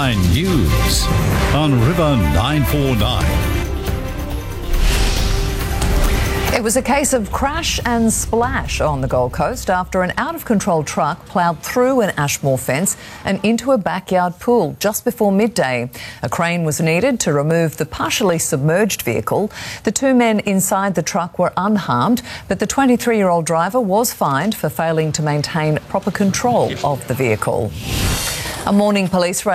9 News on River 949. It was a case of crash and splash on the Gold Coast after an out-of-control truck ploughed through an Ashmore fence and into a backyard pool just before midday. A crane was needed to remove the partially submerged vehicle. The two men inside the truck were unharmed, but the 23-year-old driver was fined for failing to maintain proper control of the vehicle. A morning police raid